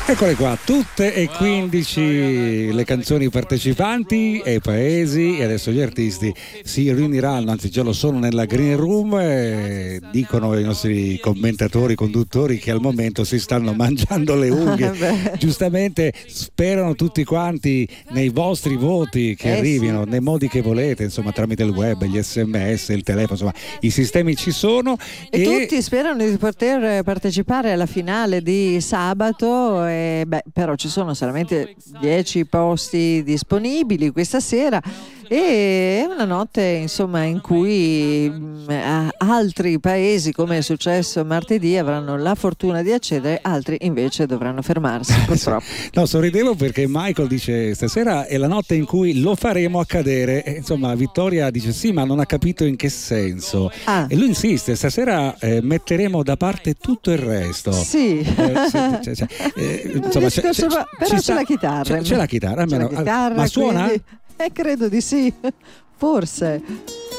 Eccole qua, tutte e 15 le canzoni partecipanti e i paesi, e adesso gli artisti si riuniranno, anzi già lo sono, nella Green Room, e dicono i nostri commentatori, conduttori, che al momento si stanno mangiando le unghie. Giustamente sperano tutti quanti nei vostri voti che arrivino, sì, nei modi che volete, insomma tramite il web, gli SMS, il telefono, insomma i sistemi ci sono. E tutti sperano di poter partecipare alla finale di sabato, però ci sono solamente 10 posti disponibili questa sera. E è una notte, insomma, in cui altri paesi, come è successo martedì, avranno la fortuna di accedere, altri invece dovranno fermarsi, purtroppo. No, sorridevo perché Michael dice stasera è la notte in cui lo faremo accadere, e, insomma Vittoria dice sì, ma non ha capito in che senso. E lui insiste, stasera metteremo da parte tutto il resto. Sì. Insomma, però c'è la chitarra. C'è la chitarra, almeno. C'è la chitarra, ma suona? quindi, credo di sì, forse.